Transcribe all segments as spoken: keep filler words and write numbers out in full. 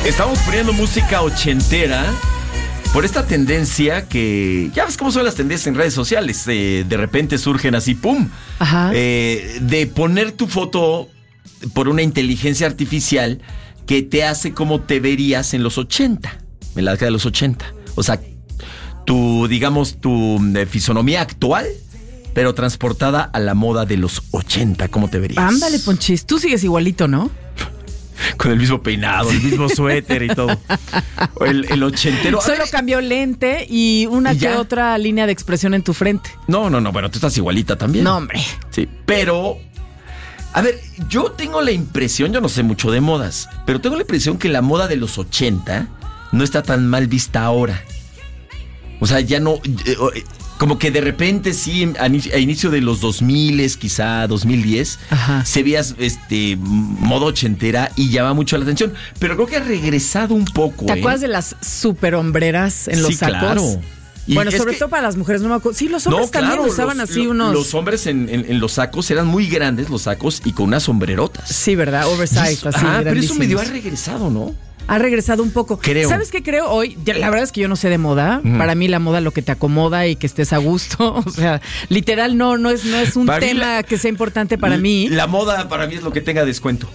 Estamos poniendo música ochentera por esta tendencia que... Ya ves cómo son las tendencias en redes sociales. Eh, de repente surgen así, ¡pum! Ajá. Eh, de poner tu foto por una inteligencia artificial que te hace como te verías en los ochenta. En la década de los ochenta. O sea, tu, digamos, tu eh, fisonomía actual, pero transportada a la moda de los ochenta. ¿Cómo te verías? Ándale, Ponchis. Tú sigues igualito, ¿no? Con el mismo peinado, el mismo suéter y todo. El, el ochentero. Solo ver, cambió lente y una ¿y que ya? otra línea de expresión en tu frente. No, no, no, bueno, tú estás igualita también. No, hombre. Sí, pero... A ver, yo tengo la impresión, yo no sé mucho de modas, pero tengo la impresión que la moda de los ochenta no está tan mal vista ahora. O sea, ya no... Eh, eh, como que de repente sí, a, a inicio de los dos mil, quizá dos mil diez, Ajá. se veía este, moda ochentera y llama mucho la atención. Pero creo que ha regresado un poco. ¿Te ¿eh? acuerdas de las super hombreras en los Sí, sacos? claro. Y Bueno, es sobre que- todo para las mujeres, no me acuerdo. Sí, los hombres No, también claro, usaban los, así lo- unos... Los hombres en, en, en los sacos eran muy grandes, los sacos, y con unas sombrerotas. Sí, ¿verdad? Y Oversized, eso- así, ah, pero eso medio ha grandísimos. regresado, ¿no? Ha regresado un poco. Creo. ¿Sabes qué creo hoy? Ya, la verdad es que yo no sé de moda. Ujú. Para mí la moda lo que te acomoda y que estés a gusto. O sea, literal no, no es, no es un Para mí tema la- que sea importante para mí. La moda para mí es lo que tenga descuento.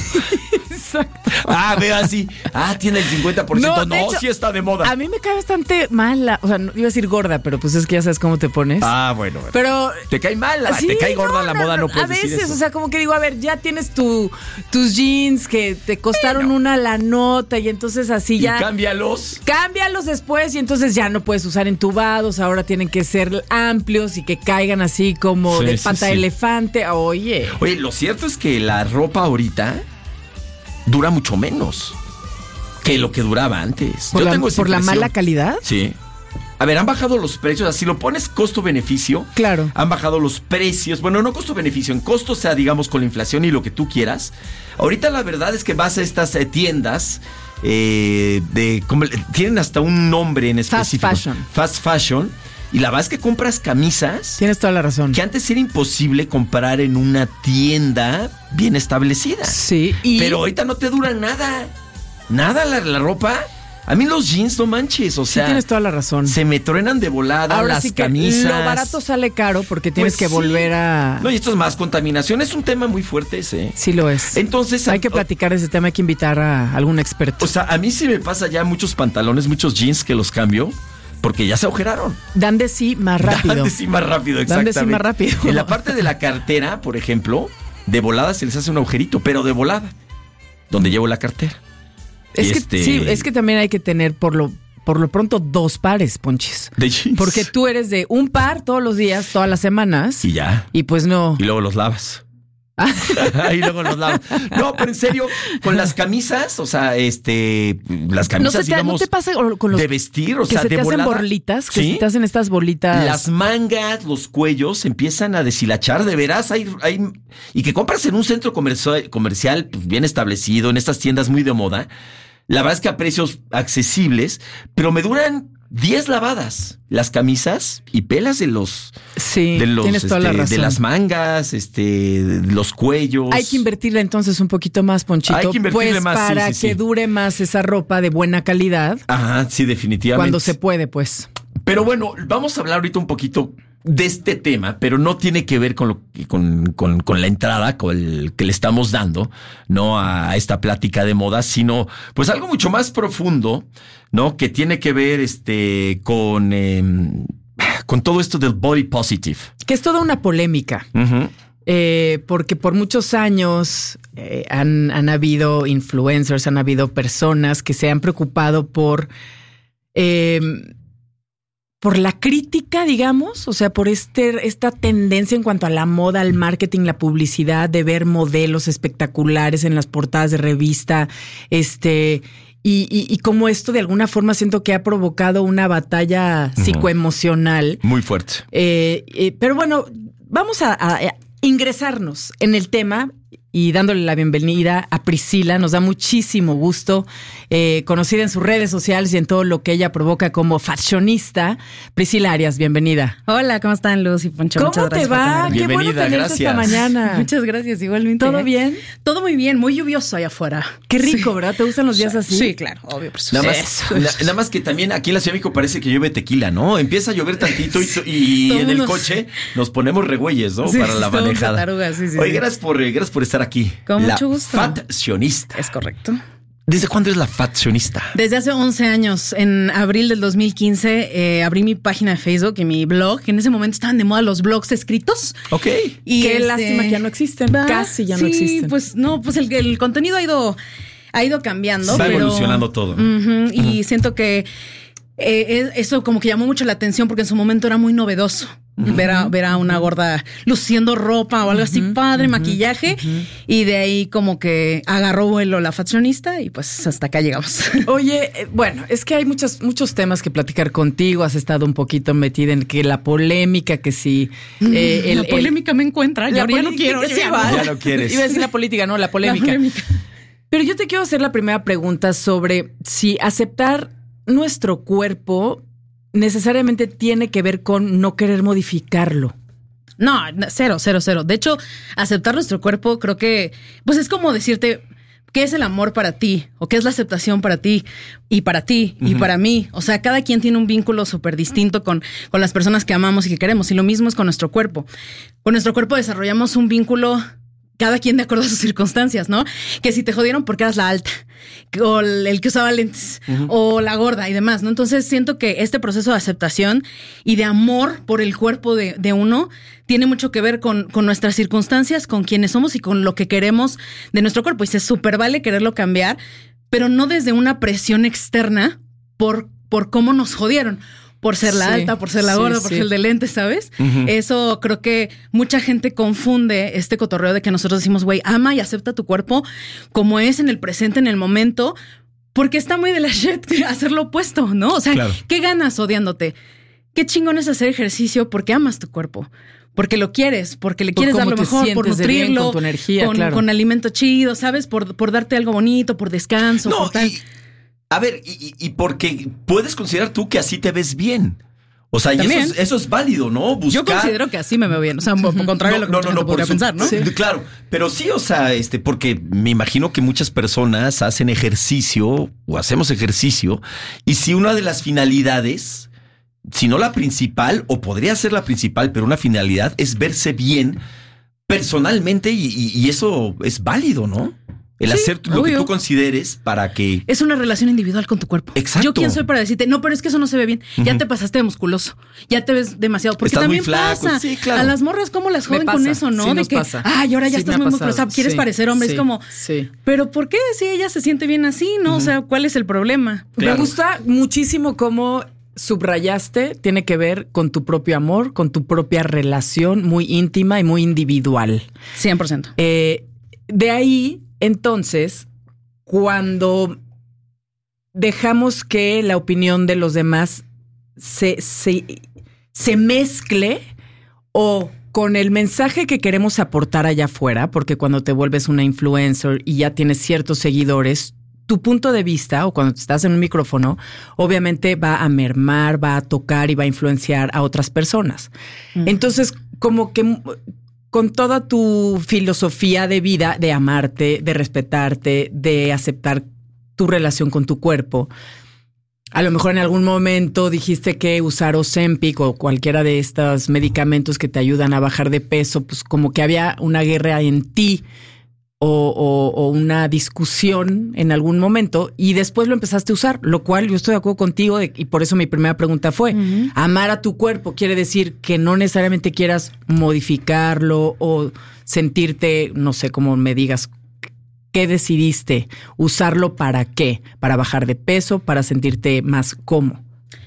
Exacto. Ah, veo así. Ah, tiene el cincuenta por ciento. No, No, de hecho, sí está de moda. A mí me cae bastante mal, la- o sea, no, iba a decir gorda, pero pues es que ya sabes cómo te pones. Ah, bueno, bueno. Pero Te cae mal, sí, te cae gorda la moda, no puedes A decir veces, eso. o sea, como que digo, a ver, ya tienes tu, tus jeans que te costaron una la nota y entonces así Y ya... cámbialos. Cámbialos después y entonces ya no puedes usar entubados, ahora tienen que ser amplios y que caigan así como Sí, de sí, pata de sí. elefante. Oye, Oye, lo cierto es que la ropa ahorita dura mucho menos que lo que duraba antes. por, Yo la, tengo esa por la impresión. mala calidad. Sí. A ver, han bajado los precios, así lo pones costo-beneficio. Claro. Han bajado los precios. Bueno, no costo-beneficio, en costo, o sea, digamos, con la inflación y lo que tú quieras. Ahorita la verdad es que vas a estas eh, tiendas eh, de... como- tienen hasta un nombre en Fast específico. fashion. Fast fashion. Y la verdad es que compras camisas Tienes toda la razón. que antes era imposible comprar en una tienda bien establecida. Sí, y Pero ahorita no te dura nada. Nada la, la ropa. A mí los jeans, no manches, o sí sea... tienes toda la razón. Se me truenan de volada Ahora las sí que camisas. lo barato sale caro porque tienes Pues que sí. volver a... No, y esto es más contaminación. Es un tema muy fuerte ese. Sí lo es. Entonces... Hay que o- platicar de ese tema, hay que invitar a algún experto. O sea, a mí sí me pasa ya muchos pantalones, muchos jeans que los cambio porque ya se agujeraron. Dan de sí más rápido. Dan de sí más rápido, Dan de exactamente. sí más rápido. En la parte de la cartera, por ejemplo, de volada se les hace un agujerito, pero de volada, donde llevo la cartera. Es que Este- sí, es que también hay que tener por lo por lo pronto dos pares, Ponchis. De jeans. Porque tú eres de un par todos los días, todas las semanas. Y ya. Y pues no. Y luego los lavas. y luego los lavas. No, pero en serio, con las camisas, o sea, este, las No, camisas, se te, no digamos, te pasa con los de vestir, o que sea, se de te hacen volada. bolitas, que ¿Sí? se te hacen estas bolitas. Las mangas, los cuellos se empiezan a deshilachar, de veras, hay, hay, y que compras en un centro comercial, comercial pues, bien establecido, en estas tiendas muy de moda. La verdad es que a precios accesibles, pero me duran diez lavadas las camisas y pelas de los, Sí, de los, tienes toda la este, razón. de las mangas, este, de los cuellos. Hay que invertirle entonces un poquito más, Ponchito. Hay que invertirle pues más, sí, para sí, que sí. dure más esa ropa de buena calidad. Ajá, sí, definitivamente. Cuando se puede, pues. Pero bueno, vamos a hablar ahorita un poquito de este tema, pero no tiene que ver con lo con, con, con la entrada con el que le estamos dando, ¿no? A esta plática de moda, sino pues algo mucho más profundo, ¿no? Que tiene que ver este con, eh, con todo esto del body positive. Que es toda una polémica. Uh-huh. Eh, porque por muchos años eh, han, han habido influencers, han habido personas que se han preocupado por, eh, por la crítica, digamos, o sea, por este, esta tendencia en cuanto a la moda, al marketing, la publicidad, de ver modelos espectaculares en las portadas de revista, este... Y, y, y como esto de alguna forma siento que ha provocado una batalla Uh-huh. psicoemocional. Muy fuerte. Eh, eh, pero bueno, vamos a, a- a ingresarnos en el tema y dándole la bienvenida a Priscila. Nos da muchísimo gusto, eh, conocida en sus redes sociales y en todo lo que ella provoca como fashionista. Priscila Arias, bienvenida. Hola, ¿cómo están, Luz y Poncho? ¿Cómo Muchas te va? Qué bueno tenerte gracias. esta mañana. Muchas gracias, igualmente. ¿Todo bien? Todo muy bien, muy lluvioso allá afuera. Qué rico, Sí. ¿verdad? ¿Te gustan los días así? Sí, claro, obvio. Por Nada supuesto. más, na- nada más que también aquí en la Ciudad de México parece que llueve tequila, ¿no? Empieza a llover tantito y, y Todos en el nos- coche nos ponemos regüeyes, ¿no? Sí, Para sí, la somos manejada. tatarugas, sí, sí, Oye, sí. gracias por, eh, gracias por estar aquí. Con la mucho gusto. Faccionista. Es correcto. ¿Desde cuándo es la faccionista? Desde hace once años, en abril del dos mil quince, eh, abrí mi página de Facebook y mi blog, que en ese momento estaban de moda los blogs escritos. Ok. Y Qué este, lástima que ya no existen. ¿va? Casi ya no Sí, existen. pues no, pues el, el contenido ha ido, ha ido cambiando. Va pero- evolucionando todo. Ujú, y siento que eh, eso como que llamó mucho la atención porque en su momento era muy novedoso. Ver a, ver a una gorda luciendo ropa o algo así padre, maquillaje. Y de ahí como que agarró vuelo la faccionista y pues hasta acá llegamos. Oye, eh, bueno, es que hay muchos, muchos temas que platicar contigo. Has estado un poquito metida en que la polémica, que si eh, el, la el- polémica me encuentra. la Ya, ya no política, quiero. sí, ya va. Ya no quieres. Iba a decir la política, no, la La polémica. polémica. Pero yo te quiero hacer la primera pregunta sobre si aceptar nuestro cuerpo necesariamente tiene que ver con no querer modificarlo. No, no, cero, cero, cero. De hecho, aceptar nuestro cuerpo creo que, pues es como decirte qué es el amor para ti o qué es la aceptación para ti y para ti y para mí. O sea, cada quien tiene un vínculo súper distinto con, con las personas que amamos y que queremos. Y lo mismo es con nuestro cuerpo. Con nuestro cuerpo desarrollamos un vínculo cada quien de acuerdo a sus circunstancias, ¿no? Que si te jodieron porque eras la alta, o el que usaba lentes, uh-huh. o la gorda y demás, ¿no? Entonces siento que este proceso de aceptación y de amor por el cuerpo de, de uno tiene mucho que ver con, con nuestras circunstancias, con quienes somos y con lo que queremos de nuestro cuerpo. Y se súper vale quererlo cambiar, pero no desde una presión externa por, por cómo nos jodieron. Por ser la sí, alta, por ser la sí, gorda, por sí. ser el de lentes, ¿sabes? Uh-huh. Eso creo que mucha gente confunde este cotorreo de que nosotros decimos, güey, ama y acepta tu cuerpo como es en el presente, en el momento, porque está muy de la shit hacer lo opuesto, ¿no? O sea, claro. ¿Qué ganas odiándote? Qué chingón es hacer ejercicio porque amas tu cuerpo. Porque lo quieres, porque le quieres dar lo mejor, por nutrirlo, con tu energía, con, claro. con alimento chido, ¿sabes? Por, por darte algo bonito, por descanso, no, por tal. Y... A ver, y, y porque puedes considerar tú que así te ves bien. O sea, y eso es, eso es válido, ¿no? Buscar... Yo considero que así me veo bien. O sea, por contrario no, a lo que no, no, no, podría su... pensar, ¿no? Sí. Claro, pero sí, o sea, este, porque me imagino que muchas personas hacen ejercicio o hacemos ejercicio y si una de las finalidades, si no la principal, o podría ser la principal, pero una finalidad es verse bien personalmente y, y, y eso es válido, ¿no? El sí, hacer lo obvio. que tú consideres para que... Es una relación individual con tu cuerpo. Exacto. Yo quién soy para decirte, no, pero es que eso no se ve bien. Uh-huh. Ya te pasaste de musculoso. Ya te ves demasiado. Porque estás también muy flaco. pasa. Sí, claro. A las morras, ¿cómo las joden con eso, no? Sí, de que, pasa. ay, ahora ya sí, estás muy musculosa. Quieres sí, parecer hombre. Sí, es como, sí. ¿pero por qué si ella se siente bien así, no? Uh-huh. O sea, ¿cuál es el problema? Claro. Me gusta muchísimo cómo subrayaste, tiene que ver con tu propio amor, con tu propia relación muy íntima y muy individual. cien por ciento. Eh, de ahí, entonces... Cuando dejamos que la opinión de los demás se, se, se mezcle o con el mensaje que queremos aportar allá afuera, porque cuando te vuelves una influencer y ya tienes ciertos seguidores, tu punto de vista o cuando estás en un micrófono, obviamente va a mermar, va a tocar y va a influenciar a otras personas. Mm. Entonces, como que... con toda tu filosofía de vida, de amarte, de respetarte, de aceptar tu relación con tu cuerpo, a lo mejor en algún momento dijiste que usar Ozempic o cualquiera de estos medicamentos que te ayudan a bajar de peso, pues como que había una guerra en ti o, o, o una discusión en algún momento y después lo empezaste a usar, lo cual yo estoy de acuerdo contigo de, y por eso mi primera pregunta fue, uh-huh. amar a tu cuerpo quiere decir que no necesariamente quieras modificarlo o sentirte, no sé cómo me digas, ¿qué decidiste? ¿Usarlo para qué? ¿Para bajar de peso? ¿Para sentirte más cómodo?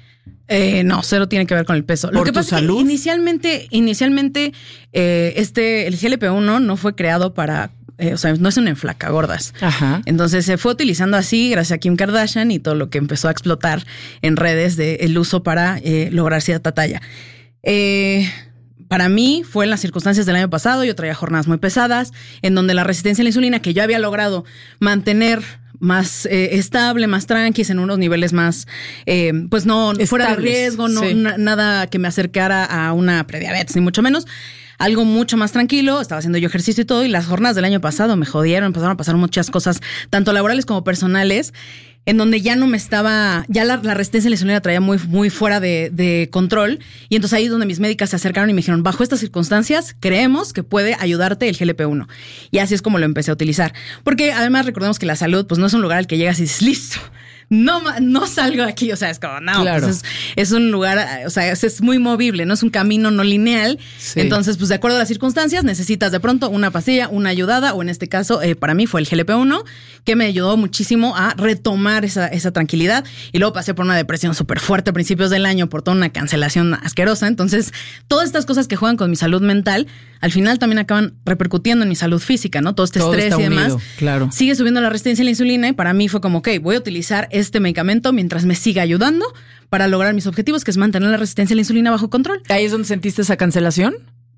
Eh, no, cero tiene que ver con el peso. ¿Por Lo que tu pasa salud? Es que inicialmente, inicialmente eh, este, el G L P uno no fue creado para... Eh, o sea, no es un enflacagordas. Ajá. Entonces se fue utilizando así gracias a Kim Kardashian y todo lo que empezó a explotar en redes de el uso para eh, lograr cierta talla. Eh, para mí fue en las circunstancias del año pasado. Yo traía jornadas muy pesadas, en donde la resistencia a la insulina, que yo había logrado mantener más eh, estable, más tranquis, en unos niveles más, eh, pues no, Estables, fuera de riesgo, no sí. na- nada que me acercara a una prediabetes, ni mucho menos. Algo mucho más tranquilo, estaba haciendo yo ejercicio y todo, y las jornadas del año pasado me jodieron, empezaron a pasar muchas cosas, tanto laborales como personales, en donde ya no me estaba, ya la, la resistencia a la insulina traía muy, muy fuera de, de control. Y entonces ahí es donde mis médicas se acercaron y me dijeron, bajo estas circunstancias, creemos que puede ayudarte el G L P uno. Y así es como lo empecé a utilizar. Porque además recordemos que la salud, pues no es un lugar al que llegas y dices, listo, no, no salgo de aquí. O sea, es como, no, claro. pues es, es un lugar, o sea, es, es muy movible, no es un camino no lineal. Sí. Entonces, pues de acuerdo a las circunstancias, necesitas de pronto una pastilla, una ayudada, o en este caso, eh, para mí fue el G L P uno, que me ayudó muchísimo a retomar esa, esa tranquilidad. Y luego pasé por una depresión súper fuerte a principios del año por toda una cancelación asquerosa. Entonces, todas estas cosas que juegan con mi salud mental, al final también acaban repercutiendo en mi salud física, ¿no? Todo este Todo estrés y demás. Unido, claro. Sigue subiendo la resistencia a la insulina y para mí fue como, ok, voy a utilizar este medicamento mientras me siga ayudando para lograr mis objetivos, que es mantener la resistencia a la insulina bajo control. ¿Ahí es donde sentiste esa cancelación?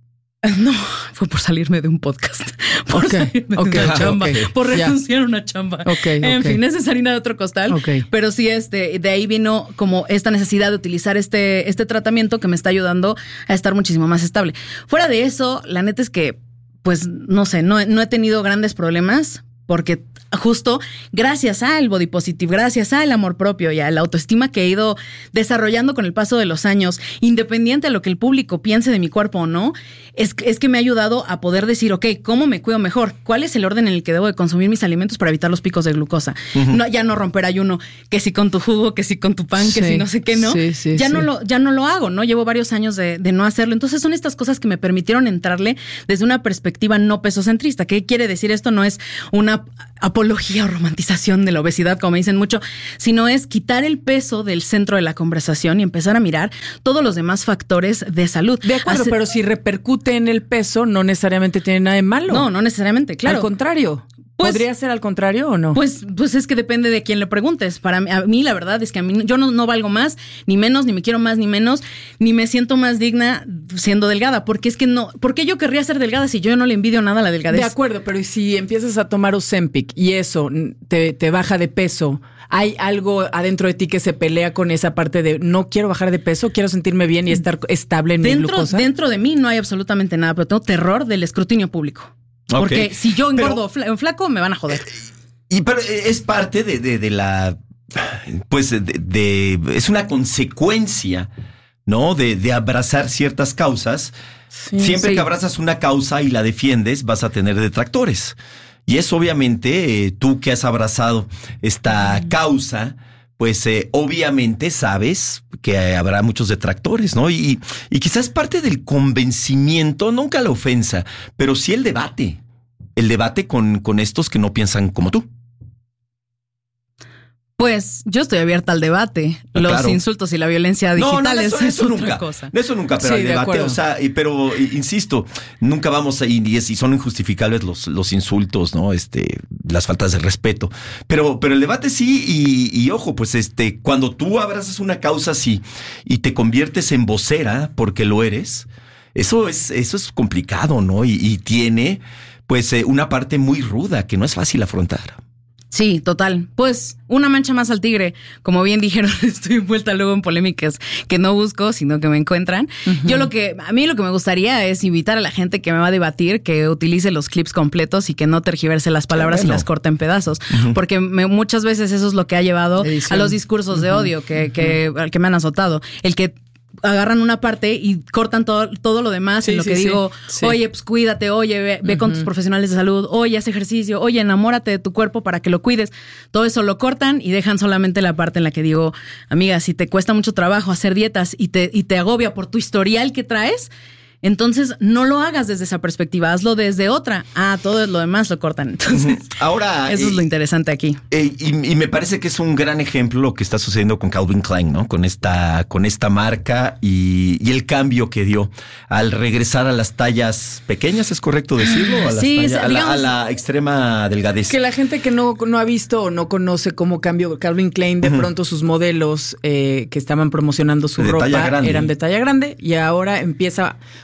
No, fue por salirme de un podcast, por okay, salirme de okay, una chamba, okay, por renunciar yeah. a una chamba. Okay, en okay. fin, esa es harina de otro costal. Okay. Pero sí, este, de ahí vino como esta necesidad de utilizar este, este tratamiento que me está ayudando a estar muchísimo más estable. Fuera de eso, la neta es que, pues, no sé, no, no he tenido grandes problemas. Porque justo gracias al body positive, gracias al amor propio y a la autoestima que he ido desarrollando con el paso de los años, independiente de lo que el público piense de mi cuerpo o no, es, es que me ha ayudado a poder decir, ok, ¿cómo me cuido mejor? ¿Cuál es el orden en el que debo de consumir mis alimentos para evitar los picos de glucosa? Uh-huh. No, ya no romper ayuno, que si con tu jugo, que si con tu pan, sí, que si no sé qué, ¿no? Sí, sí, ya, sí. No lo, ya no lo hago, ¿no? Llevo varios años de, de no hacerlo. Entonces son estas cosas que me permitieron entrarle desde una perspectiva no pesocentrista. ¿Qué quiere decir esto? No es una apología o romantización de la obesidad, como me dicen mucho, sino es quitar el peso del centro de la conversación y empezar a mirar todos los demás factores de salud. De acuerdo, Hace... pero si repercute en el peso, no necesariamente tiene nada de malo. No, no necesariamente, claro. Al contrario. Pues, ¿podría ser al contrario o no? Pues, pues es que depende de quién le preguntes. Para mí, a mí la verdad es que a mí yo no, no valgo más, ni menos, ni me quiero más, ni menos, ni me siento más digna siendo delgada. Porque es que no, ¿por qué yo querría ser delgada si yo no le envidio nada a la delgadez? De acuerdo, pero si empiezas a tomar Ozempic y eso te, te baja de peso, ¿hay algo adentro de ti que se pelea con esa parte de no quiero bajar de peso, quiero sentirme bien y estar estable en dentro, mi glucosa? Dentro de mí no hay absolutamente nada, pero tengo terror del escrutinio público. Porque okay. si yo engordo pero, flaco, me van a joder. Y pero es parte de, de, de la, pues de, de, es una consecuencia, ¿no? De, de abrazar ciertas causas. Sí, Siempre sí. que abrazas una causa y la defiendes, vas a tener detractores. Y es obviamente eh, tú que has abrazado esta mm. causa, pues eh, obviamente sabes que habrá muchos detractores, ¿no? Y, y quizás parte del convencimiento, nunca la ofensa, pero sí el debate. El debate con, con estos que no piensan como tú. Pues yo estoy abierta al debate. Ah, Los claro. insultos y la violencia digital no, no, eso, es eso otra nunca, cosa. Eso nunca, pero sí, el debate, o sea, pero insisto, nunca vamos a ir y, y son injustificables los, los insultos, ¿no? Este, las faltas de respeto. Pero, pero el debate sí, y, y ojo, pues este, cuando tú abrazas una causa así y te conviertes en vocera porque lo eres, eso es, eso es complicado, ¿no? Y, y tiene, pues, eh, una parte muy ruda que no es fácil afrontar. Sí, total. Pues una mancha más al tigre. Como bien dijeron, estoy envuelta luego en polémicas que no busco, sino que me encuentran. Uh-huh. Yo lo que, a mí lo que me gustaría es invitar a la gente que me va a debatir que utilice los clips completos y que no tergiverse las palabras bueno. y las corte en pedazos. Uh-huh. Porque me, muchas veces eso es lo que ha llevado Edición. a los discursos uh-huh. de odio que, que, uh-huh. que me han azotado. El que agarran una parte y cortan todo, todo lo demás sí, en lo sí, que sí, digo, sí. oye, pues cuídate, oye, ve, ve uh-huh. con tus profesionales de salud, oye, haz ejercicio, oye, enamórate de tu cuerpo para que lo cuides. Todo eso lo cortan y dejan solamente la parte en la que digo, amiga, si te cuesta mucho trabajo hacer dietas y te, y te agobia por tu historial que traes, entonces no lo hagas desde esa perspectiva, hazlo desde otra. Ah, todo lo demás lo cortan. Entonces, ahora eso eh, es lo interesante aquí. Eh, y, y me parece que es un gran ejemplo lo que está sucediendo con Calvin Klein, ¿no? Con esta, con esta marca y, y el cambio que dio al regresar a las tallas pequeñas, ¿es correcto decirlo? A, las sí, tallas, es, a, digamos, la, a la extrema delgadez. Que la gente que no, no ha visto o no conoce cómo cambió Calvin Klein, de uh-huh. pronto sus modelos eh, que estaban promocionando su de ropa eran de talla grande y ahora empieza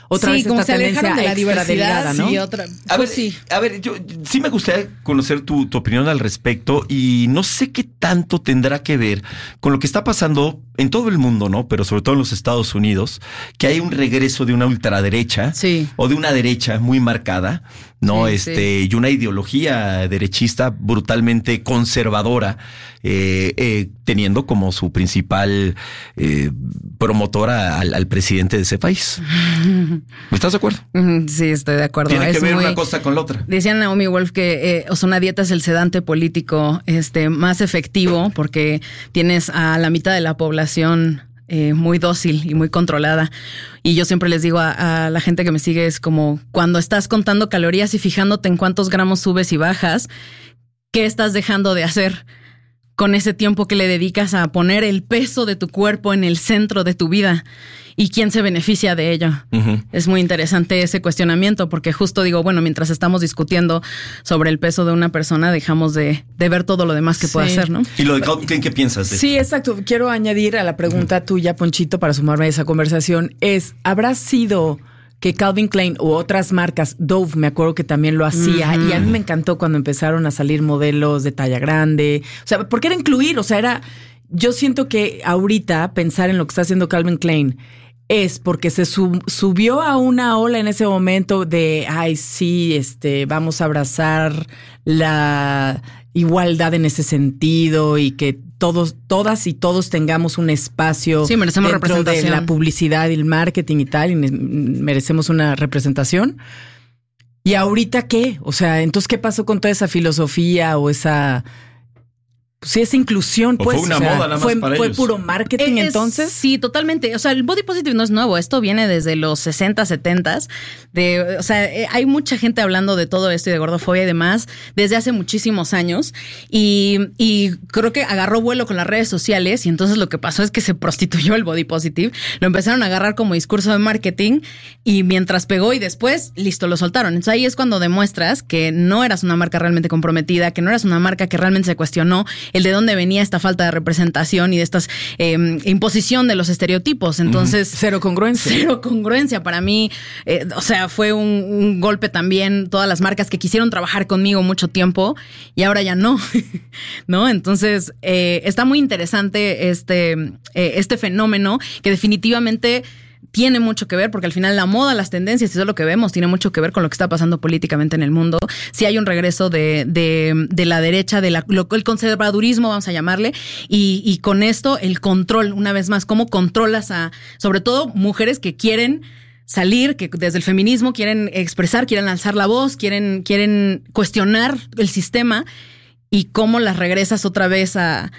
otra sí, vez como esta se tendencia alejaron de la extra diversidad, delgada, ¿no? y otra. A Pues ver, sí. a ver, yo sí me gustaría conocer tu, tu opinión al respecto y no sé qué tanto tendrá que ver con lo que está pasando en todo el mundo, ¿no? Pero sobre todo en los Estados Unidos, que hay un regreso de una ultraderecha Sí. o de una derecha muy marcada, ¿no? Sí, este, sí. y una ideología derechista brutalmente conservadora, eh, eh, teniendo como su principal eh, promotora al, al presidente de ese país. ¿Estás de acuerdo? Sí, estoy de acuerdo. Tiene que Es ver muy- una cosa con la otra. Decía Naomi Wolf que eh, o sea, una dieta es el sedante político este, más efectivo porque tienes a la mitad de la población eh, muy dócil y muy controlada. Y yo siempre les digo a, a la gente que me sigue, es como cuando estás contando calorías y fijándote en cuántos gramos subes y bajas, ¿qué estás dejando de hacer con ese tiempo que le dedicas a poner el peso de tu cuerpo en el centro de tu vida? ¿Y quién se beneficia de ello? Ujú. Es muy interesante ese cuestionamiento porque justo digo, bueno, mientras estamos discutiendo sobre el peso de una persona, dejamos de, de ver todo lo demás que puede Sí. hacer, ¿no? ¿Y lo de Calvin Klein, qué piensas de Sí, exacto. Quiero añadir a la pregunta tuya, Ponchito, para sumarme a esa conversación, es, ¿habrá sido que Calvin Klein u otras marcas, Dove, me acuerdo que también lo hacía, Ujú. y a mí me encantó cuando empezaron a salir modelos de talla grande, o sea, porque era incluir, o sea, era, yo siento que ahorita pensar en lo que está haciendo Calvin Klein es porque se sub- subió a una ola en ese momento de, ay, sí, este, vamos a abrazar la igualdad en ese sentido y que todos, todas y todos tengamos un espacio Sí, merecemos dentro de representación. la publicidad y el marketing y tal, y ne- merecemos una representación. ¿Y ahorita qué? O sea, entonces, ¿qué pasó con toda esa filosofía o esa... Pues sí, esa inclusión, O pues. fue una o sea, moda nada más fue, para fue ellos. puro marketing, Es- entonces. Sí, totalmente. O sea, el body positive no es nuevo. Esto viene desde los sesenta, setenta. De, o sea, eh, hay mucha gente hablando de todo esto y de gordofobia y demás desde hace muchísimos años. Y, y creo que agarró vuelo con las redes sociales. Y entonces lo que pasó es que se prostituyó el body positive. Lo empezaron a agarrar como discurso de marketing. Y mientras pegó y después, listo, lo soltaron. Entonces ahí es cuando demuestras que no eras una marca realmente comprometida, que no eras una marca que realmente se cuestionó el de dónde venía esta falta de representación y de esta eh, imposición de los estereotipos. Entonces, Cero congruencia. cero congruencia para mí. Eh, o sea, fue un, un golpe también todas las marcas que quisieron trabajar conmigo mucho tiempo y ahora ya no, ¿no? Entonces, eh, está muy interesante este, eh, este fenómeno que definitivamente tiene mucho que ver, porque al final la moda, las tendencias y todo lo que vemos tiene mucho que ver con lo que está pasando políticamente en el mundo. Si hay un regreso de, de, de la derecha, de la, lo, el conservadurismo, vamos a llamarle, y, y con esto el control, una vez más, cómo controlas a, sobre todo, mujeres que quieren salir, que desde el feminismo quieren expresar, quieren alzar la voz, quieren, quieren cuestionar el sistema. Y cómo las regresas otra vez a,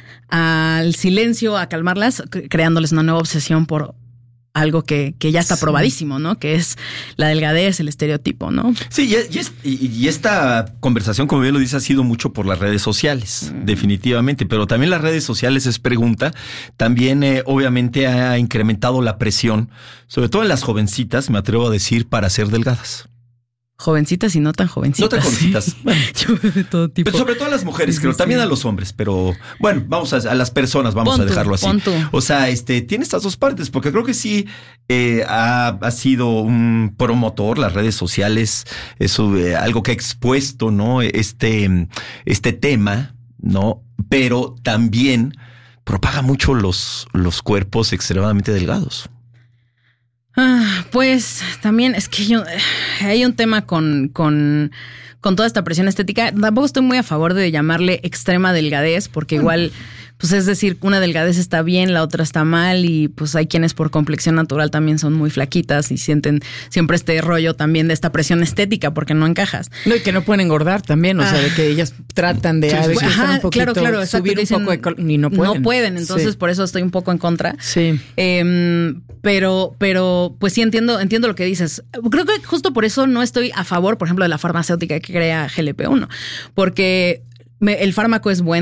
al silencio, a calmarlas, creándoles una nueva obsesión por algo que, que ya está Sí. probadísimo, ¿no? Que es la delgadez, el estereotipo, ¿no? Sí, y, y es- y- y esta conversación, como bien lo dice, ha sido mucho por las redes sociales, Mm. definitivamente, pero también las redes sociales, es pregunta, también eh, obviamente ha incrementado la presión, sobre todo en las jovencitas, me atrevo a decir, para ser delgadas. Jovencitas y no tan jovencitas. No tan jovencitas. Bueno, Yo veo de todo tipo. pero sobre todo a las mujeres, Sí, creo, sí, también sí. a los hombres, pero bueno, vamos a, a las personas, vamos Pon a tú, dejarlo así. pon tú. O sea, este tiene estas dos partes, porque creo que sí eh, ha, ha sido un promotor, las redes sociales, eso, eh, algo que ha expuesto, ¿no? Este, este tema, ¿no? Pero también propaga mucho los, los cuerpos extremadamente delgados. Ah, pues también es que yo, hay un tema con, con, con toda esta presión estética. Tampoco estoy muy a favor de llamarle extrema delgadez, porque igual, pues es decir, una delgadez está bien, la otra está mal, y pues hay quienes por complexión natural también son muy flaquitas y sienten siempre este rollo también de esta presión estética porque no encajas. No, y que no pueden engordar también, o sea, Ah. de que ellas tratan de, Sí, a sí, ver, sí. que están Ajá, un poquito, claro, claro, exacto, subir que un dicen, poco de cal- y no pueden. No pueden, entonces Sí. por eso estoy un poco en contra. Sí. Eh, pero, pero, pues sí entiendo, entiendo lo que dices. Creo que justo por eso no estoy a favor, por ejemplo, de la farmacéutica que crea G L P uno, porque me- el fármaco es bueno,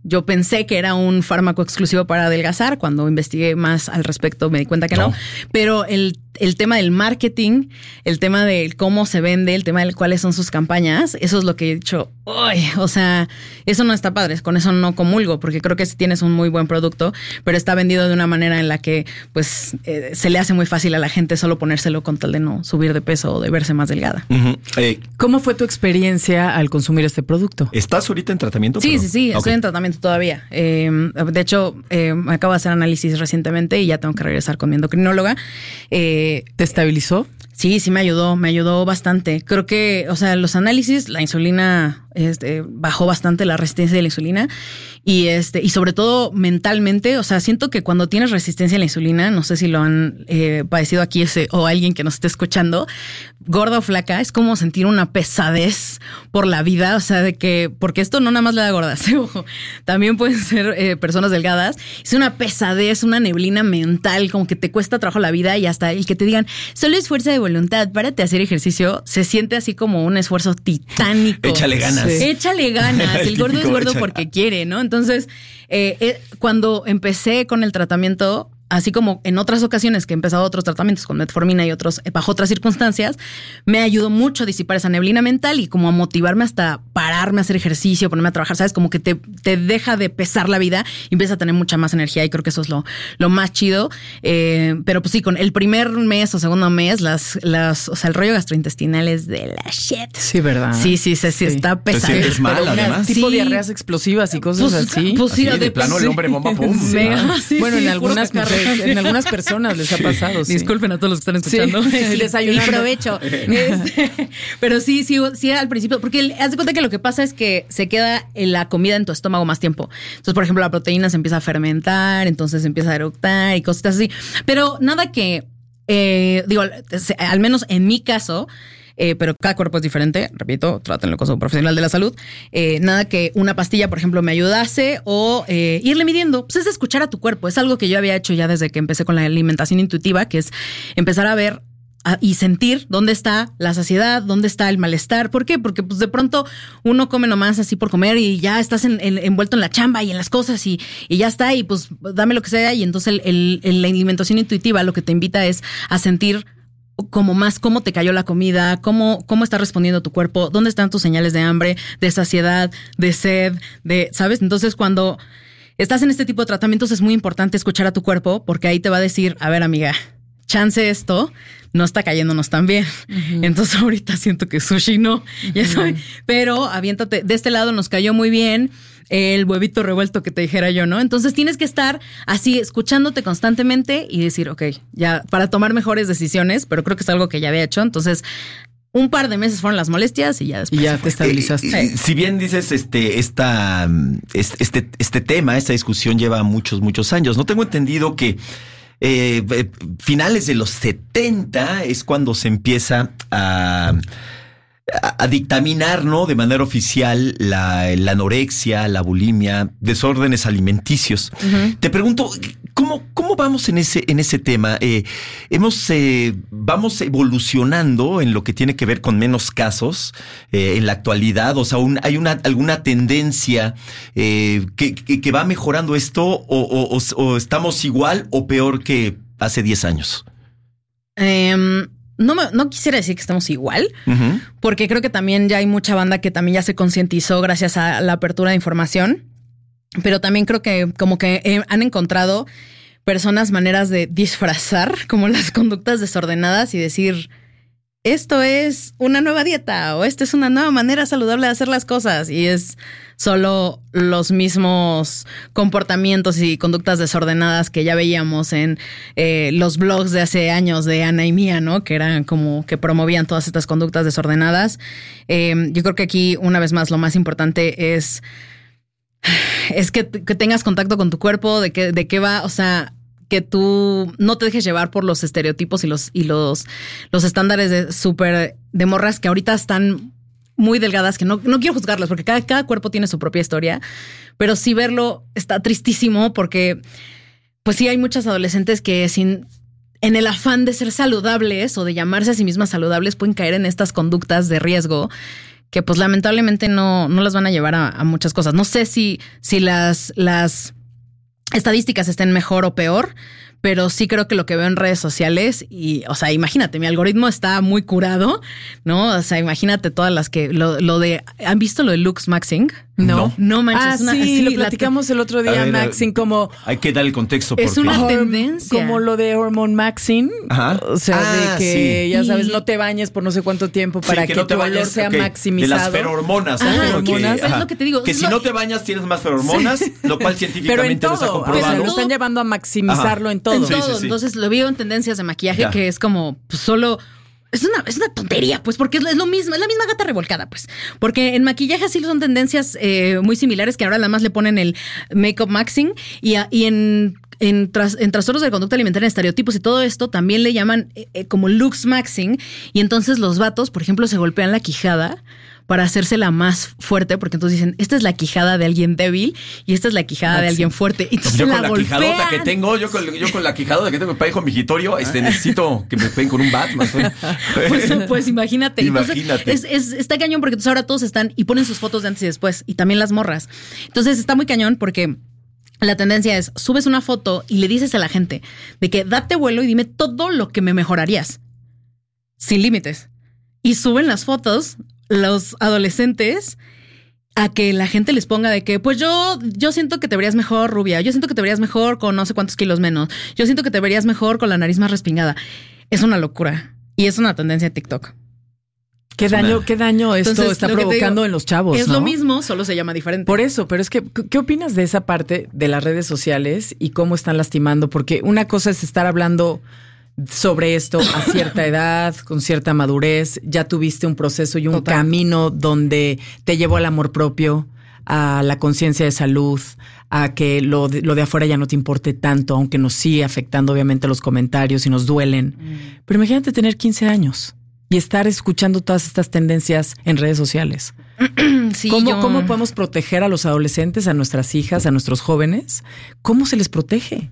Yo pensé que era un fármaco exclusivo para adelgazar. Cuando investigué más al respecto me di cuenta que no. no. Pero el, el tema del marketing, el tema de cómo se vende, el tema de cuáles son sus campañas, eso es lo que he dicho. Uy, o sea, eso no está padre. Con eso no comulgo, porque creo que sí tienes un muy buen producto, pero está vendido de una manera en la que pues eh, se le hace muy fácil a la gente solo ponérselo con tal de no subir de peso o de verse más delgada. Uh-huh. Eh, ¿Cómo fue tu experiencia al consumir este producto? ¿Estás ahorita en tratamiento? Sí, pero... sí, sí, okay. Estoy en tratamiento todavía. Eh, de hecho, eh, me acabo de hacer análisis recientemente y ya tengo que regresar con mi endocrinóloga. Eh, ¿Te estabilizó? Sí, sí me ayudó, me ayudó bastante. Creo que, o sea, los análisis, la insulina este, bajó bastante la resistencia de la insulina y este y sobre todo mentalmente, o sea, siento que cuando tienes resistencia a la insulina, no sé si lo han eh, padecido aquí ese, o alguien que nos esté escuchando, gorda o flaca, es como sentir una pesadez por la vida, o sea, de que, porque esto no nada más le da gordas, ¿eh? Ojo, también pueden ser eh, personas delgadas, es una pesadez, una neblina mental, como que te cuesta trabajo la vida y hasta el que te digan, solo es fuerza de voluntad, párate a hacer ejercicio, se siente así como un esfuerzo titánico. Échale ganas. Sí. Échale ganas. El, el gordo es gordo échale. porque quiere, ¿no? Entonces, eh, eh, cuando empecé con el tratamiento, así como en otras ocasiones que he empezado otros tratamientos con metformina y otros bajo otras circunstancias, me ayudó mucho a disipar esa neblina mental y como a motivarme hasta pararme a hacer ejercicio, ponerme a trabajar, ¿sabes? Como que te, te deja de pesar la vida y empiezas a tener mucha más energía y creo que eso es lo, lo más chido. Eh, pero pues sí, con el primer mes o segundo mes, las, las, o sea, el rollo gastrointestinal es de la shit. Sí, ¿verdad? Sí, sí, sí, sí, está pesado. Te sientes mal, Pero una, además. tipo Sí. diarreas explosivas y cosas Pues, así. pues sí, Así, de plano el hombre bomba, pum. Mega, Ah. sí, bueno, sí, en algunas puro mujeres, en algunas personas les ha pasado. Sí. Disculpen a todos los que están escuchando. Sí, Sí, desayunando. y provecho. Este, pero sí, sí, sí, al principio, porque el- haz de cuenta que lo que pasa es que se queda en la comida en tu estómago más tiempo. Entonces, por ejemplo, la proteína se empieza a fermentar, entonces se empieza a eructar y cosas así. Pero nada que, eh, digo, al menos en mi caso, Eh, pero cada cuerpo es diferente, repito, trátenlo con su profesional de la salud. Eh, nada que una pastilla, por ejemplo, me ayudase o eh, irle midiendo. Pues es escuchar a tu cuerpo. Es algo que yo había hecho ya desde que empecé con la alimentación intuitiva, que es empezar a ver a, y sentir dónde está la saciedad, dónde está el malestar. ¿Por qué? Porque pues de pronto uno come nomás así por comer y ya estás en, en, envuelto en la chamba y en las cosas y, y ya está y pues dame lo que sea. Y entonces el, el, el, la alimentación intuitiva lo que te invita es a sentir como más cómo te cayó la comida, cómo, cómo está respondiendo tu cuerpo, dónde están tus señales de hambre, de saciedad, de sed, de, ¿sabes? Entonces, cuando estás en este tipo de tratamientos es muy importante escuchar a tu cuerpo porque ahí te va a decir, a ver, amiga, chance esto no está cayéndonos tan bien. Uh-huh. Entonces, ahorita siento que sushi no, ya uh-huh. sabes, pero aviéntate, de este lado nos cayó muy bien el huevito revuelto que te dijera yo, ¿no? Entonces tienes que estar así escuchándote constantemente y decir, ok, ya para tomar mejores decisiones, pero creo que es algo que ya había hecho. Entonces, un par de meses fueron las molestias y ya después. Y ya te estabilizaste. Eh, eh, si bien dices, este, esta, este, este tema, esta discusión lleva muchos, muchos años. No tengo entendido que eh, eh, finales de los setenta es cuando se empieza a... a dictaminar, ¿no? De manera oficial la, la anorexia, la bulimia, desórdenes alimenticios. Uh-huh. Te pregunto, ¿cómo, cómo vamos en ese, en ese tema? Eh, hemos, eh, vamos evolucionando en lo que tiene que ver con menos casos eh, en la actualidad. O sea, un, hay una, alguna tendencia eh, que, que, que va mejorando esto o, o, o, o estamos igual o peor que hace diez años. Um... No, me, no quisiera decir que estamos igual, uh-huh. porque creo que también ya hay mucha banda que también ya se concientizó gracias a la apertura de información, pero también creo que como que eh, han encontrado personas maneras de disfrazar como las conductas desordenadas y decir, esto es una nueva dieta o esta es una nueva manera saludable de hacer las cosas y es solo los mismos comportamientos y conductas desordenadas que ya veíamos en eh, los blogs de hace años de Ana y Mía, ¿no? Que eran como que promovían todas estas conductas desordenadas. Eh, yo creo que aquí, una vez más, lo más importante es, es que, que tengas contacto con tu cuerpo, de qué de qué va, o sea, que tú no te dejes llevar por los estereotipos y los, y los, los estándares de súper de morras que ahorita están muy delgadas, que no, no quiero juzgarlas porque cada, cada cuerpo tiene su propia historia, pero sí verlo está tristísimo porque pues sí hay muchas adolescentes que sin en el afán de ser saludables o de llamarse a sí mismas saludables pueden caer en estas conductas de riesgo que pues lamentablemente no, no las van a llevar a, a muchas cosas. No sé si, si las, las estadísticas estén mejor o peor, pero sí creo que lo que veo en redes sociales y, o sea, imagínate, mi algoritmo está muy curado, ¿no? O sea, imagínate todas las que, lo, lo de, ¿han visto lo de Lux Maxing? No. No manches. Ah, una, sí, sí, lo la- platicamos el otro día, A ver, Maxine, como... Hay que dar el contexto. Es porque... una Horm- tendencia. Como lo de Hormone Maxine. Ajá. O sea, Ah, de que, sí. ya sabes, Y- no te bañes por no sé cuánto tiempo Sí, para que, no te tu olor bañas, sea ok, maximizado. De las ferormonas. Ajá, ¿no? ferormonas, es lo que te digo, Que es si lo- no te bañas tienes más ferormonas, lo cual Pero en científicamente no está todo, o sea, comprobado. lo están llevando a maximizarlo Ajá. en todo. En Sí, todo. sí, sí. Entonces lo veo en tendencias de maquillaje Ya. que es como pues, solo. Es una, es una tontería, pues, porque es, es lo mismo, es la misma gata revolcada, pues. Porque en maquillaje sí son tendencias eh, muy similares que ahora nada más le ponen el make-up maxing y, a- y en. En, tras, en trastornos de conducta alimentaria, en estereotipos y todo esto, también le llaman eh, eh, como looks maxing. Y entonces los vatos, por ejemplo, se golpean la quijada para hacérsela más fuerte, porque entonces dicen, esta es la quijada de alguien débil y esta es la quijada de Maxing. alguien fuerte. Y entonces Yo la con la golpean. quijadota que tengo, yo con, yo con la quijadota que tengo para hijo migitorio, este, necesito que me peguen con un bat. Más Pues, pues imagínate. Entonces, Imagínate. es, es- está cañón porque entonces ahora todos están y ponen sus fotos de antes y después y también las morras. Entonces está muy cañón porque la tendencia es subes una foto y le dices a la gente de que date vuelo y dime todo lo que me mejorarías. Sin límites. Y suben las fotos los adolescentes a que la gente les ponga de que, pues yo, yo siento que te verías mejor rubia, yo siento que te verías mejor con no sé cuántos kilos menos, yo siento que te verías mejor con la nariz más respingada. Es una locura. Y es una tendencia de TikTok. ¿Qué daño, qué daño esto Entonces, está lo que te provocando digo, en los chavos? Es ¿no? lo mismo, solo se llama diferente. Por eso, pero es que, ¿qué opinas de esa parte de las redes sociales y cómo están lastimando? Porque una cosa es estar hablando sobre esto a cierta edad, con cierta madurez, ya tuviste un proceso y un Total. camino donde te llevó al amor propio, a la conciencia de salud, a que lo de, lo de afuera ya no te importe tanto, aunque nos sigue afectando obviamente los comentarios y nos duelen. Mm. Pero imagínate tener quince años y estar escuchando todas estas tendencias en redes sociales. Sí, ¿Cómo, yo- ¿Cómo podemos proteger a los adolescentes, a nuestras hijas, a nuestros jóvenes? ¿Cómo se les protege?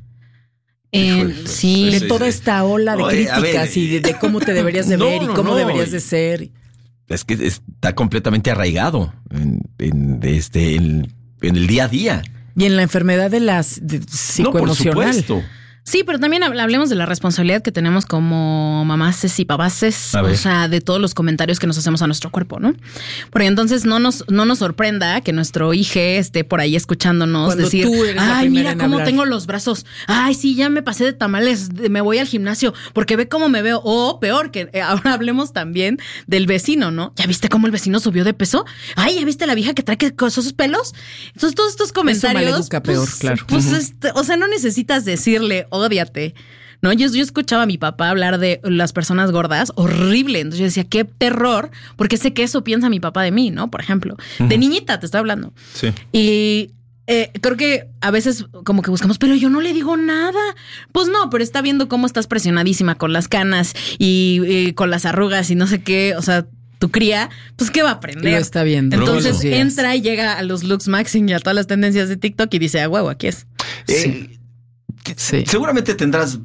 Eh, Híjole, sí. De sí, toda sí. esta ola de No, eh, a críticas ver, y de, de cómo te deberías de no, ver y no, cómo no. deberías de ser. Es que está completamente arraigado en, en, este, en, en el día a día. Y en la enfermedad de las de No, por psicoemocional. supuesto. Sí, pero también hab- hablemos de la responsabilidad que tenemos como mamases y papaces, A ver. o sea, de todos los comentarios que nos hacemos a nuestro cuerpo, ¿no? Porque entonces no nos, no nos sorprenda que nuestro hijo esté por ahí escuchándonos Cuando decir, tú eres la ay, primera mira en cómo hablar". tengo los brazos, ay, sí, ya me pasé de tamales, de- me voy al gimnasio, porque ve cómo me veo, o peor, que eh, ahora hablemos también del vecino, ¿no? ¿Ya viste cómo el vecino subió de peso? Ay, ¿ya viste la vieja que trae que con esos pelos? Entonces todos estos comentarios, maleduca peor, pues, claro. pues este, o sea, no necesitas decirle, ódiate. No, yo, yo escuchaba a mi papá hablar de las personas gordas, horrible. Entonces yo decía, qué terror, porque sé que eso piensa mi papá de mí, ¿no? Por ejemplo, de niñita te estoy hablando. Sí. Y eh, creo que a veces como que buscamos, pero yo no le digo nada. Pues no, pero está viendo cómo estás presionadísima con las canas y, y con las arrugas y no sé qué. O sea, tu cría, pues ¿qué va a aprender? Lo está viendo. todos Entonces los días. entra y llega a los looks maxing y a todas las tendencias de TikTok y dice, ah, huevo, aquí es. Eh, que- Sí. Seguramente tendrás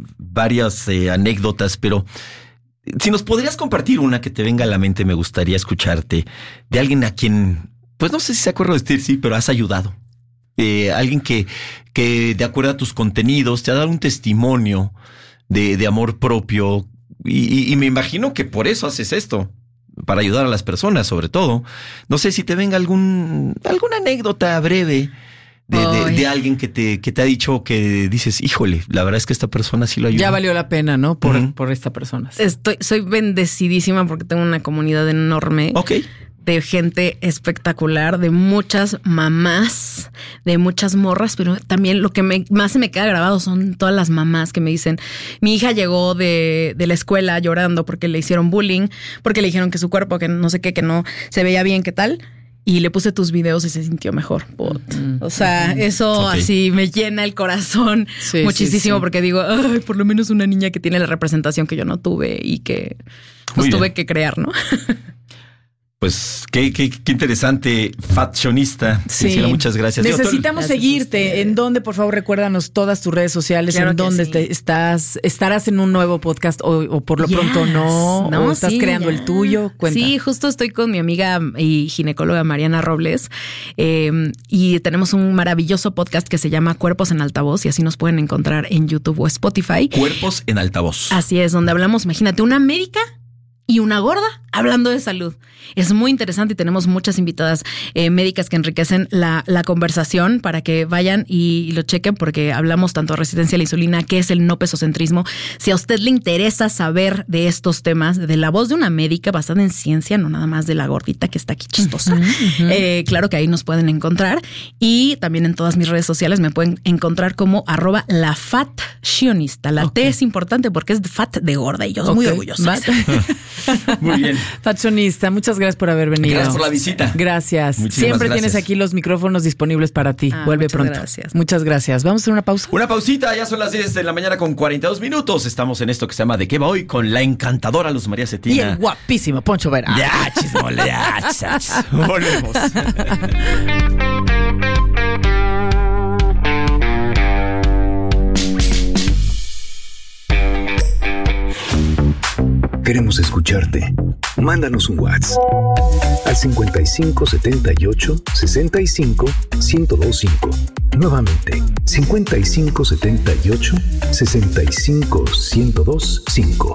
varias eh, anécdotas, pero si nos podrías compartir una que te venga a la mente, me gustaría escucharte de alguien a quien, pues no sé si se acuerda de decir sí, pero has ayudado. Eh, alguien que, que de acuerdo a tus contenidos te ha dado un testimonio de, de amor propio y, y- y me imagino que por eso haces esto, para ayudar a las personas sobre todo. No sé si te venga algún alguna anécdota breve de, de- Ay. de alguien que te, que te ha dicho que dices, híjole, la verdad es que esta persona sí lo ayudó. Ya valió la pena, ¿no? Por, Ujú. por esta persona. Estoy, soy bendecidísima porque tengo una comunidad enorme. Ok. De gente espectacular, de muchas mamás, de muchas morras, pero también lo que me, más se me queda grabado son todas las mamás que me dicen, mi hija llegó de, de la escuela llorando porque le hicieron bullying, porque le dijeron que su cuerpo, que no sé qué, que no se veía bien, qué tal, y le puse tus videos y se sintió mejor. Put. O sea, eso Ok. así me llena el corazón Sí, muchísimo sí, sí. porque digo, ay, por lo menos una niña que tiene la representación que yo no tuve y que pues Muy tuve bien. que crear, ¿no? Pues qué, qué, qué interesante, fashionista. Sí. Priscila, muchas gracias. Necesitamos Gracias seguirte. ¿En dónde, por favor, recuérdanos todas tus redes sociales? Claro ¿En que dónde sí. te- estás? ¿Estarás en un nuevo podcast o, o por lo Yes. pronto no? No, ¿O estás sí, creando ya. el tuyo? Cuenta. Sí, justo estoy con mi amiga y ginecóloga Mariana Robles eh, y tenemos un maravilloso podcast que se llama Cuerpos en Altavoz y así nos pueden encontrar en YouTube o Spotify. Cuerpos en altavoz. Así es, donde hablamos, imagínate, una médica y una gorda hablando de salud. Es muy interesante y tenemos muchas invitadas eh, médicas que enriquecen la, la conversación para que vayan y, y lo chequen porque hablamos tanto de resistencia a la insulina, qué es el no pesocentrismo. Si a usted le interesa saber de estos temas, de la voz de una médica basada en ciencia, no nada más de la gordita que está aquí chistosa, uh-huh. eh, claro que ahí nos pueden encontrar. Y también en todas mis redes sociales me pueden encontrar como arroba la fashionista. La okay. T es importante porque es fat de gorda y yo soy okay. muy orgullosa. Muy bien. Fashionista, muchas gracias por haber venido. Gracias por la visita. Gracias. Muchísimas Siempre gracias. Tienes aquí los micrófonos disponibles para ti. Ah, Vuelve muchas pronto. Gracias. Muchas gracias. Vamos a hacer una pausa. Una pausita, ya son las diez de la mañana con cuarenta y dos minutos. Estamos en esto que se llama ¿De qué va hoy? Con la encantadora Luz María Cetina. Y el guapísimo Poncho Vera. Ya, chismole, ya, chis. Volvemos. Queremos escucharte. Mándanos un WhatsApp al cincuenta y cinco setenta y ocho sesenta y cinco ciento veinticinco. Nuevamente, cincuenta y cinco setenta y ocho sesenta y cinco ciento veinticinco.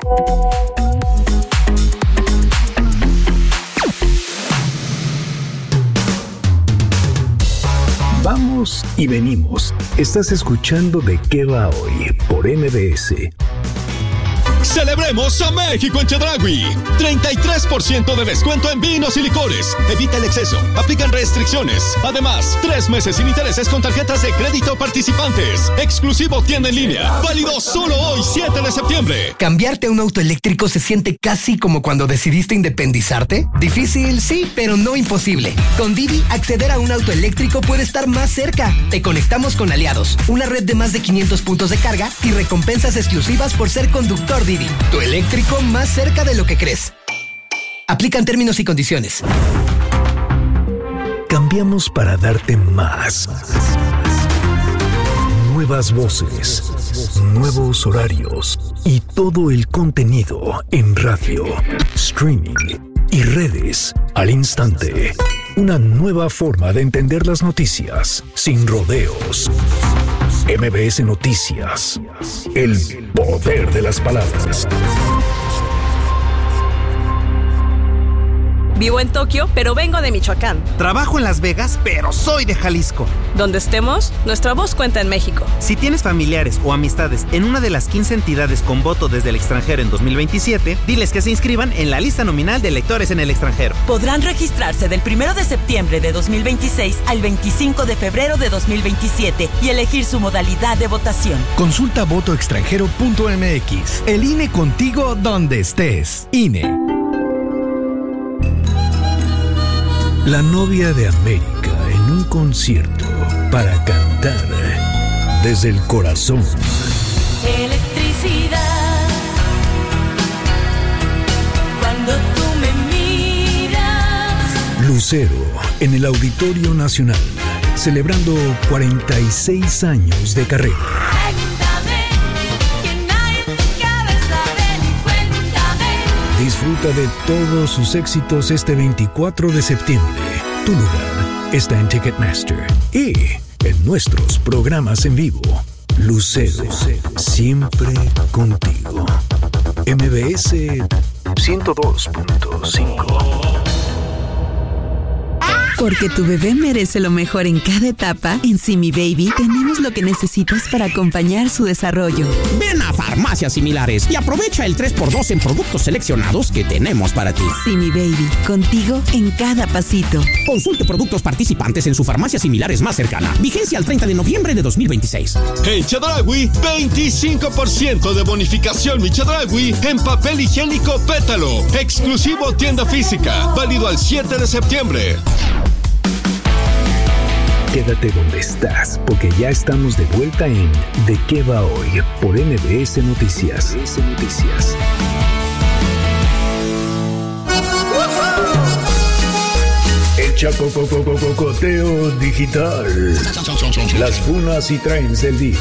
Vamos y venimos. Estás escuchando ¿De qué va hoy? Por M B S. ¡Celebremos a México en Chedraui! treinta y tres por ciento de descuento en vinos y licores. Evita el exceso. Aplican restricciones. Además, tres meses sin intereses con tarjetas de crédito participantes. Exclusivo tienda en línea. Válido solo hoy, siete de septiembre. ¿Cambiarte a un auto eléctrico se siente casi como cuando decidiste independizarte? Difícil, sí, pero no imposible. Con Didi, acceder a un auto eléctrico puede estar más cerca. Te conectamos con aliados, una red de más de quinientos puntos de carga y recompensas exclusivas por ser conductor Didi. Tu eléctrico más cerca de lo que crees. Aplican términos y condiciones. Cambiamos para darte más. Nuevas voces, nuevos horarios y todo el contenido en radio, streaming y redes al instante. Una nueva forma de entender las noticias sin rodeos. M B S Noticias. El poder de las palabras. Vivo en Tokio, pero vengo de Michoacán. Trabajo en Las Vegas, pero soy de Jalisco. Donde estemos, nuestra voz cuenta en México. Si tienes familiares o amistades en una de las quince entidades con voto desde el extranjero en dos mil veintisiete, diles que se inscriban en la lista nominal de electores en el extranjero. Podrán registrarse del primero de septiembre de dos mil veintiséis al veinticinco de febrero de dos mil veintisiete y elegir su modalidad de votación. Consulta voto extranjero punto m x. El I N E contigo donde estés. I N E. La novia de América en un concierto para cantar desde el corazón. Electricidad. Cuando tú me miras. Lucero en el Auditorio Nacional, celebrando cuarenta y seis años de carrera. Disfruta de todos sus éxitos este veinticuatro de septiembre. Tu lugar está en Ticketmaster y en nuestros programas en vivo. Lucero, siempre contigo. M B S ciento dos punto cinco. Porque tu bebé merece lo mejor en cada etapa, en Simi Baby tenemos lo que necesitas para acompañar su desarrollo. Ven a Farmacias Similares y aprovecha el tres por dos en productos seleccionados que tenemos para ti. Simi Baby, contigo en cada pasito. Consulte productos participantes en su farmacia Similares más cercana. Vigencia al treinta de noviembre de dos mil veintiséis. En Chedraui, veinticinco por ciento de bonificación mi Chedraui en papel higiénico Pétalo. Exclusivo tienda física. Válido al siete de septiembre. Quédate donde estás, porque ya estamos de vuelta en ¿De qué va hoy? Por M B S Noticias. M B S Noticias. chacocococoteo digital. Las funas y trends del día.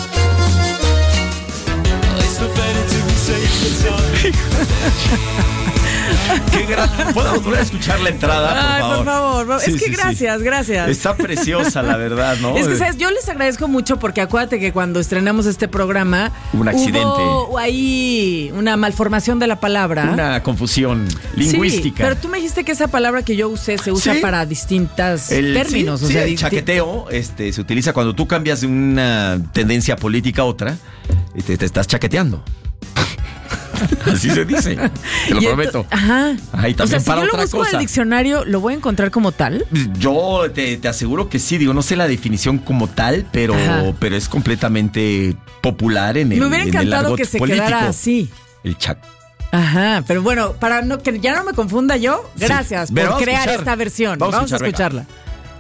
Qué gran... ¿Podemos volver a escuchar la entrada, por Ay, favor? por favor. Sí, es que sí, gracias, sí. gracias. Está preciosa, la verdad, ¿no? Es que, ¿sabes? Yo les agradezco mucho porque acuérdate que cuando estrenamos este programa Un accidente. hubo ahí una malformación de la palabra. Una confusión lingüística. Sí, pero tú me dijiste que esa palabra que yo usé se usa ¿Sí? para distintos términos. Sí, o sí, sea, el di- chaqueteo este, se utiliza cuando tú cambias de una tendencia política a otra y te, te estás chaqueteando. Así se dice, te lo y prometo. ento- Ajá. Ajá, y O también sea, si para yo lo otra busco en cosa. el diccionario, ¿lo voy a encontrar como tal? Yo te, te aseguro que sí, digo, no sé la definición como tal, pero, pero es completamente popular en el Me hubiera en el encantado argot que se político. quedara así. El chac. Ajá, pero bueno, para no, que ya no me confunda yo, Sí. gracias Pero por vamos a crear escuchar. esta versión. Vamos a Vamos, a escuchar, escucharla.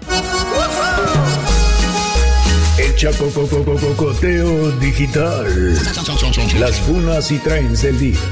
El chacocococoteo digital. Las funas y trends del día.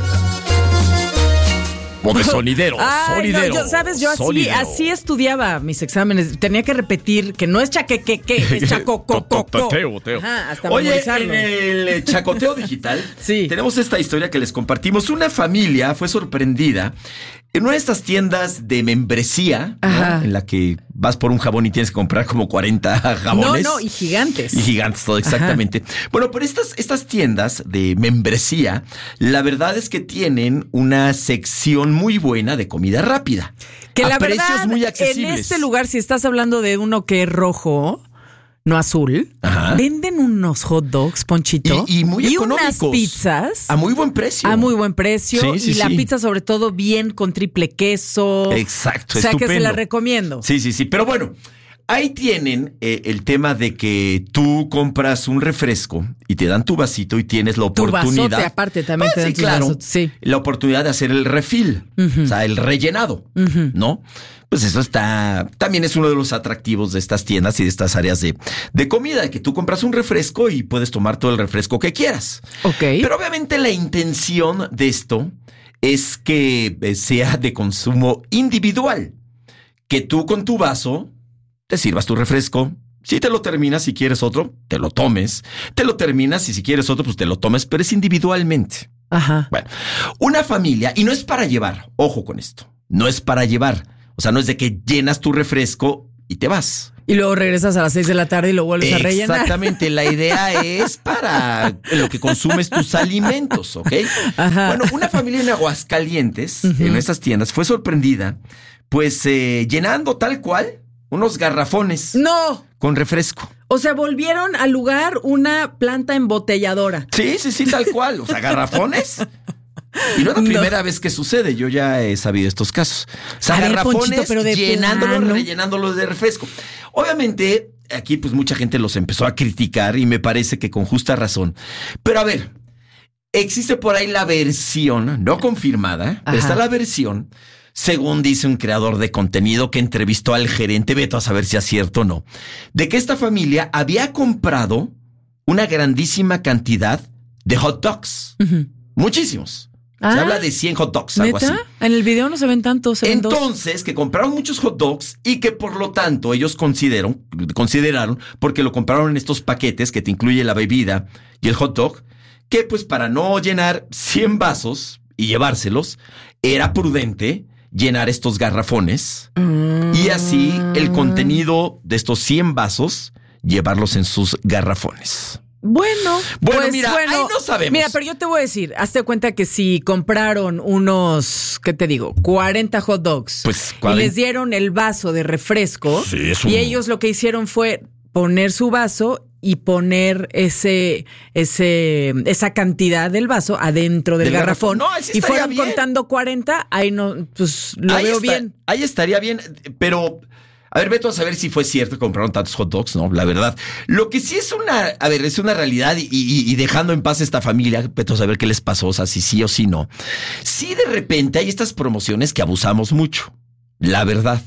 O de sonidero, Ay, sonidero. no, yo, ¿sabes? Yo así, sonidero. así estudiaba mis exámenes. Tenía que repetir que no es chaque, que, que, es chaco, co, co, co. Teo, teo. Ajá, hasta Oye, memorizarlo. en el chacoteo digital Sí. tenemos esta historia que les compartimos. Una familia fue sorprendida en una de estas tiendas de membresía, ¿no? Ajá. En la que vas por un jabón y tienes que comprar como cuarenta jabones. No, no, y gigantes. Y gigantes, todo exactamente. Bueno, pero estas, estas tiendas de membresía, la verdad es que tienen una sección muy buena de comida rápida. Que a la precios verdad, muy en accesibles. este lugar, si estás hablando de uno que es rojo, no azul, Ajá. venden unos hot dogs, Ponchito. Y, y muy y económicos. unas pizzas. A muy buen precio. A muy buen precio. Sí, sí, y la sí. pizza, sobre todo, bien con triple queso. Exacto, O sea, estupendo. que se la recomiendo. Sí, sí, sí. Pero bueno, ahí tienen eh, el tema de que tú compras un refresco y te dan tu vasito y tienes la Tu oportunidad. vasote, aparte, también Ah, te dan sí, tus claro. vasotes, sí. La oportunidad de hacer el refill, Ujú. o sea, el rellenado, Ujú. ¿no? Pues eso está, también es uno de los atractivos de estas tiendas y de estas áreas de, de comida, de que tú compras un refresco y puedes tomar todo el refresco que quieras. Ok. Pero obviamente la intención de esto es que eh, sea de consumo individual. Que tú con tu vaso te sirvas tu refresco. Si te lo terminas, si quieres otro, te lo tomes. Te lo terminas y si quieres otro, pues te lo tomes, pero es individualmente. Ajá. Bueno, una familia, y no es para llevar, ojo con esto, no es para llevar. O sea, no es de que llenas tu refresco y te vas. Y luego regresas a las seis de la tarde y lo vuelves a rellenar. Exactamente, la idea es para lo que consumes tus alimentos, ¿ok? Ajá. Bueno, una familia en Aguascalientes, Ujú. en esas tiendas, fue sorprendida, pues eh, llenando tal cual unos garrafones No. con refresco. O sea, volvieron al lugar una planta embotelladora. Sí, sí, sí, tal cual. O sea, garrafones. Y no es la No. primera vez que sucede, yo ya he sabido estos casos. O sea, A ver, garrafones Ponchito, pero de llenándolos, plano. rellenándolos de refresco. Obviamente, aquí pues mucha gente los empezó a criticar y me parece que con justa razón. Pero a ver, existe por ahí la versión, no confirmada, pero Ajá. está la versión, según dice un creador de contenido que entrevistó al gerente, veto a saber si es cierto o no, de que esta familia había comprado una grandísima cantidad de hot dogs. Ujú. Muchísimos. Ah, Se habla de cien hot dogs, algo ¿neta? así. En el video no se ven tantos, se ven dos. Entonces, que compraron muchos hot dogs y que por lo tanto ellos consideraron, consideraron, porque lo compraron en estos paquetes que te incluye la bebida y el hot dog, que pues para no llenar cien vasos y llevárselos, era prudente llenar estos garrafones Mm. y así el contenido de estos cien vasos llevarlos en sus garrafones. Bueno, Bueno, pues mira, bueno, ahí no sabemos. Mira, pero yo te voy a decir, hazte cuenta que si compraron unos, ¿qué te digo? cuarenta hot dogs Pues, y cuarenta. les dieron el vaso de refresco Sí, es un- y ellos lo que hicieron fue poner su vaso y poner ese, ese, esa cantidad del vaso adentro del, Del garrafón. garrafón. No, ahí sí y estaría fueron bien. contando cuarenta, ahí no, pues lo Ahí veo está- bien. Ahí estaría bien, pero a ver, Beto, a saber si fue cierto que compraron tantos hot dogs, ¿no? La verdad. Lo que sí es una, a ver, es una realidad y, y- y dejando en paz a esta familia, Beto, a saber qué les pasó, o sea, si sí o si no. Sí, de repente hay estas promociones que abusamos mucho, la verdad.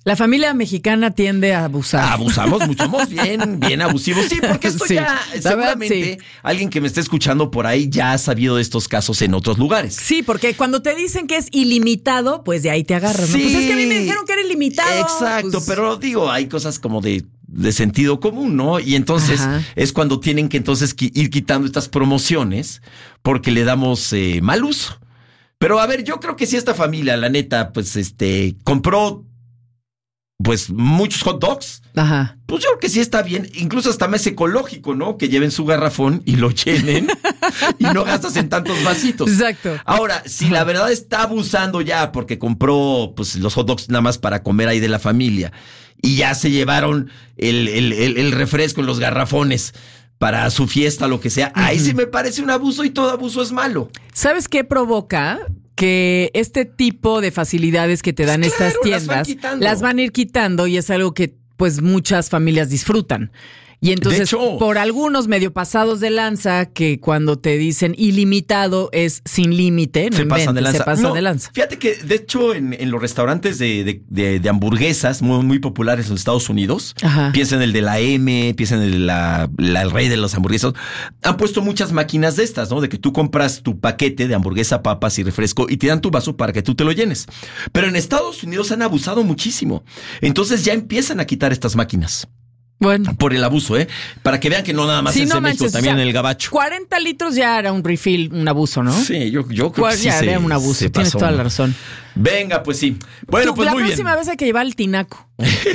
La familia mexicana tiende a abusar. Abusamos mucho, somos bien, bien abusivos. Sí, porque esto Sí, ya, la seguramente, verdad, sí. alguien que me esté escuchando por ahí ya ha sabido de estos casos en otros lugares. Sí, porque cuando te dicen que es ilimitado, pues de ahí te agarras, ¿no? Sí. Pues es que a mí me dijeron que era ilimitado. Exacto, Pues, pero digo, hay cosas como de, de sentido común, ¿no? Y entonces Ajá. es cuando tienen que entonces qui- ir quitando estas promociones porque le damos eh, mal uso. Pero a ver, yo creo que si esta familia, la neta, pues este, compró pues muchos hot dogs, Ajá. pues yo creo que sí está bien, incluso hasta más ecológico, ¿no? Que lleven su garrafón y lo llenen y no gastas en tantos vasitos. Exacto. Ahora, si la verdad está abusando ya porque compró pues los hot dogs nada más para comer ahí de la familia y ya se llevaron el, el, el, el refresco en los garrafones para su fiesta, lo que sea, ahí sí me parece un abuso y todo abuso es malo. ¿Sabes qué provoca? Que este tipo de facilidades que te dan Pues estas claro, las van tiendas quitando. las van a ir quitando y es algo que pues muchas familias disfrutan. Y entonces, De hecho- por algunos medio pasados de lanza, que cuando te dicen ilimitado es sin límite, no Se pasan de inventes, lanza. se pasan No, de lanza. Fíjate que, de hecho, en, en los restaurantes de, de, de, de hamburguesas muy, muy populares en los Estados Unidos, Ajá. piensa en el de la M, piensa en el de la, la- el rey de las hamburguesas, han puesto muchas máquinas de estas, ¿no? De que tú compras tu paquete de hamburguesa, papas y refresco y te dan tu vaso para que tú te lo llenes. Pero en Estados Unidos han abusado muchísimo. Entonces ya empiezan a quitar estas máquinas. Bueno. Por el abuso, ¿eh? Para que vean que no nada más Sí, es no en México, manches, también o sea, en el gabacho. cuarenta litros ya era un refill, un abuso, ¿no? Sí, yo, yo creo Cuál- que sí ya se- era un abuso, se tienes pasó, toda ¿no? la razón. Venga, pues sí. Bueno, Tú, pues la muy bien. próxima vez hay que llevar el tinaco.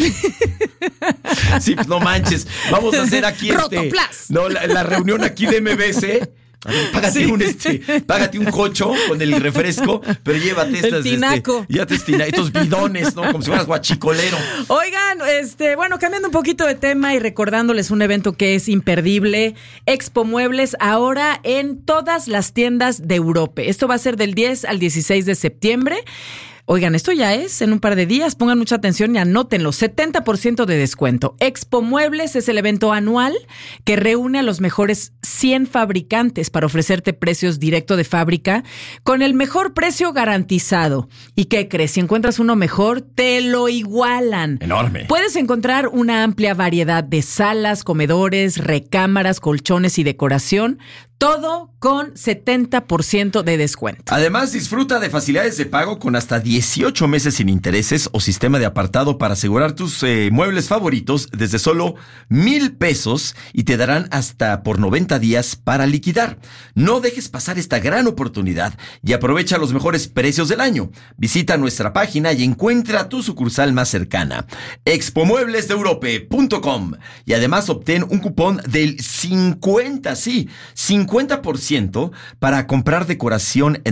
Sí, pues no manches. Vamos a hacer aquí este, Rotoplas. no, la, la reunión aquí de M B C. A ver, págate Sí. un este, págate un cocho con el refresco, pero llévate El estas, tinaco. este, llévate estos, tina- estos bidones, ¿no? Como si fueras guachicolero. Oigan, este, bueno, cambiando un poquito de tema y recordándoles un evento que es imperdible, Expo Muebles, ahora en todas las tiendas de Europa. Esto va a ser del diez al dieciséis de septiembre. Oigan, esto ya es en un par de días, pongan mucha atención y anótenlo, setenta por ciento de descuento. Expo Muebles es el evento anual que reúne a los mejores cien fabricantes para ofrecerte precios directo de fábrica con el mejor precio garantizado. ¿Y qué crees? Si encuentras uno mejor, te lo igualan. Enorme. Puedes encontrar una amplia variedad de salas, comedores, recámaras, colchones y decoración, todo con setenta por ciento de descuento. Además, disfruta de facilidades de pago con hasta dieciocho meses sin intereses o sistema de apartado para asegurar tus eh, muebles favoritos desde solo mil pesos y te darán hasta por noventa días para liquidar. No dejes pasar esta gran oportunidad y aprovecha los mejores precios del año. Visita nuestra página y encuentra tu sucursal más cercana, expo muebles de europe punto com, y además obtén un cupón del cincuenta, sí, cincuenta por ciento para comprar decoración en